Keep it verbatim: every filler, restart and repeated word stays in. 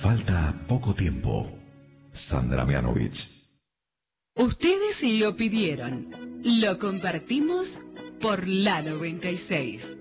Falta poco tiempo. Sandra Mianovich. Ustedes lo pidieron. Lo compartimos por la noventa y seis.